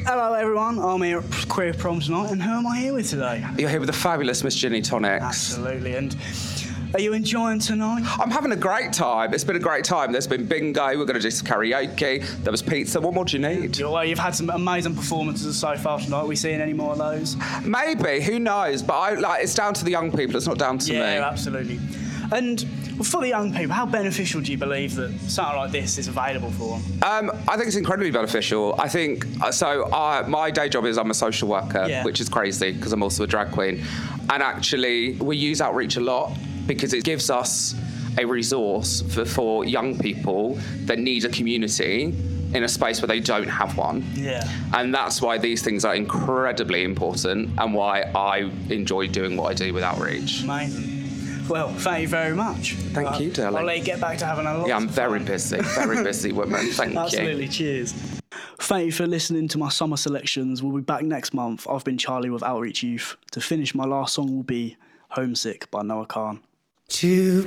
Hello everyone, I'm here at Queer Prom tonight, and who am I here with today? You're here with the fabulous Miss Ginny Tonics. Absolutely, and are you enjoying tonight? I'm having a great time. It's been a great time. There's been bingo, we're going to do some karaoke, there was pizza. What more do you need? Well, you've had some amazing performances so far tonight. Are we seeing any more of those? Maybe, who knows? But it's down to the young people, it's not down to me. Yeah, absolutely. And for the young people, how beneficial do you believe that something like this is available for them? I think it's incredibly beneficial. I think, my day job is I'm a social worker, which is crazy because I'm also a drag queen. And actually, we use outreach a lot because it gives us a resource for young people that need a community in a space where they don't have one. Yeah. And that's why these things are incredibly important and why I enjoy doing what I do with outreach. Amazing. Well, thank you very much. Thank you, darling. I'll let you get back to having a lot Yeah, I'm of very fun. very busy woman. Thank you. Absolutely, cheers. Thank you for listening to my summer selections. We'll be back next month. I've been Charlie with Outreach Youth. To finish, my last song will be Homesick by Noah Khan. To